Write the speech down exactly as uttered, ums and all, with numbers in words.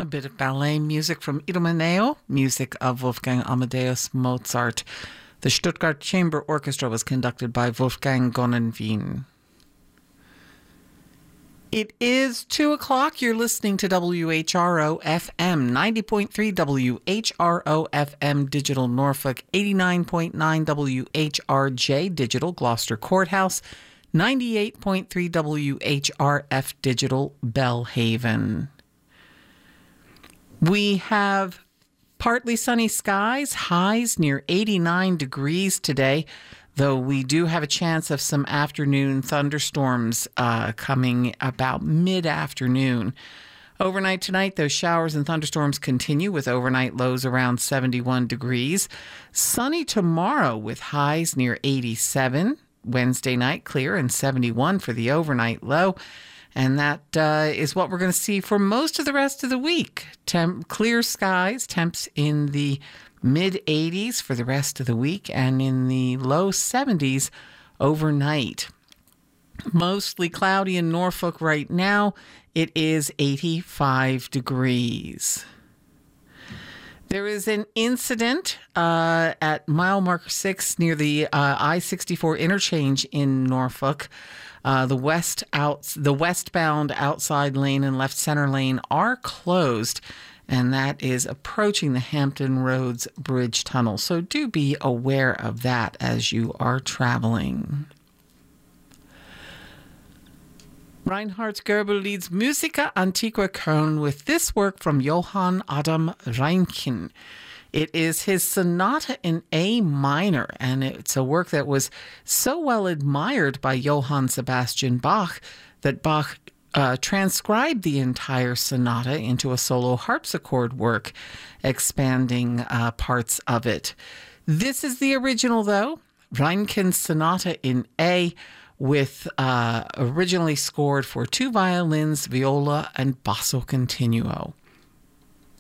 bit of ballet music from Idomeneo, music of Wolfgang Amadeus Mozart. The Stuttgart Chamber Orchestra was conducted by Wolfgang Gonnenwien. It is two o'clock. You're listening to W H R O F M, ninety point three W H R O F M Digital Norfolk, eighty-nine point nine W H R J Digital Gloucester Courthouse, ninety-eight point three W H R F Digital Bellhaven. We have partly sunny skies, highs near eighty-nine degrees today, though we do have a chance of some afternoon thunderstorms uh, coming about mid-afternoon. Overnight tonight, those showers and thunderstorms continue with overnight lows around seventy-one degrees. Sunny tomorrow with highs near eighty-seven. Wednesday night, clear and seventy-one for the overnight low. And that uh, is what we're going to see for most of the rest of the week. Temp- clear skies, temps in the mid eighties for the rest of the week and in the low seventies overnight. Mostly cloudy in Norfolk right now. It is eighty-five degrees. There is an incident uh, at mile marker six near the uh, I sixty-four interchange in Norfolk. Uh, the west out, the westbound outside lane and left center lane are closed, and that is approaching the Hampton Roads Bridge Tunnel. So do be aware of that as you are traveling. Reinhard Goebel leads Musica Antiqua Köln with this work from Johann Adam Reinken. It is his sonata in A minor, and it's a work that was so well admired by Johann Sebastian Bach that Bach uh, transcribed the entire sonata into a solo harpsichord work, expanding uh, parts of it. This is the original, though, Reinken's sonata in A, with uh, originally scored for two violins, viola, and basso continuo.